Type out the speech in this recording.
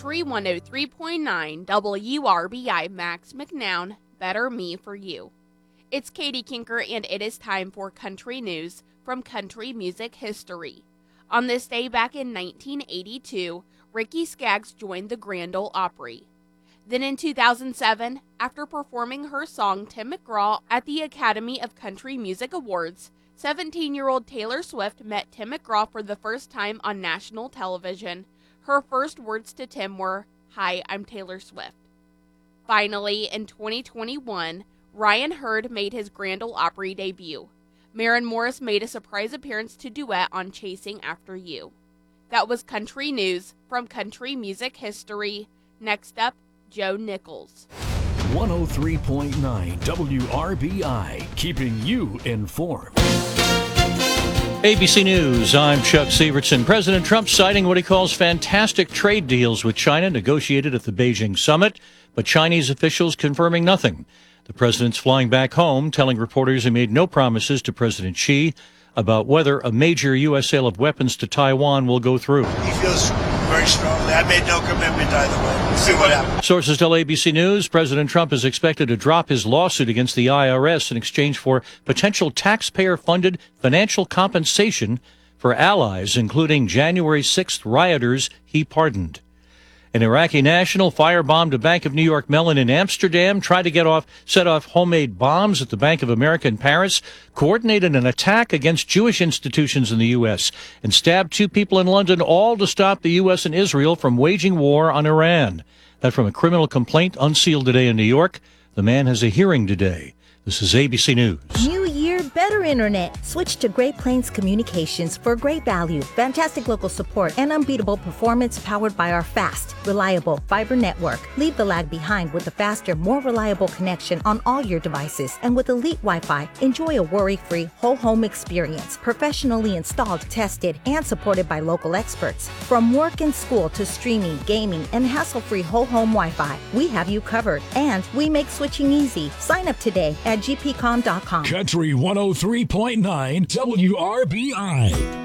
Country 103.9 WRBI Max McNown, Better Me for You. It's Katie Kinker, and it is time for country news from country music history. On this day back in 1982, Ricky Skaggs joined the Grand Ole Opry. Then in 2007, after performing her song Tim McGraw at the Academy of Country Music Awards, 17-year-old Taylor Swift met Tim McGraw for the first time on national television. Her first words to Tim were, "Hi, I'm Taylor Swift." Finally, in 2021, Ryan Hurd made his Grand Ole Opry debut. Maren Morris made a surprise appearance to duet on Chasing After You. That was country news from country music history. Next up, Joe Nichols. 103.9 WRBI, keeping you informed. ABC News, I'm Chuck Sievertson. President Trump citing what he calls fantastic trade deals with China negotiated at the Beijing summit, but Chinese officials confirming nothing. The president's flying back home, telling reporters he made no promises to President Xi about whether a major U.S. sale of weapons to Taiwan will go through. He feels very strongly. I made no commitment either way. We'll see what happens. Sources tell ABC News President Trump is expected to drop his lawsuit against the IRS in exchange for potential taxpayer-funded financial compensation for allies, including January 6th rioters he pardoned. An Iraqi national firebombed a Bank of New York Mellon in Amsterdam, tried to set off homemade bombs at the Bank of America in Paris, coordinated an attack against Jewish institutions in the U.S., and stabbed two people in London, all to stop the U.S. and Israel from waging war on Iran. That from a criminal complaint unsealed today in New York. The man has a hearing today. This is ABC News. New year, better internet. Switch to Great Plains Communications for great value, fantastic local support, and unbeatable performance powered by our fast, reliable fiber network. Leave the lag behind with a faster, more reliable connection on all your devices. And with Elite Wi-Fi, enjoy a worry-free whole home experience. Professionally installed, tested, and supported by local experts. From work and school to streaming, gaming, and hassle-free whole home Wi-Fi, we have you covered. And we make switching easy. Sign up today at gpcom.com. Country 103.9 WRBI.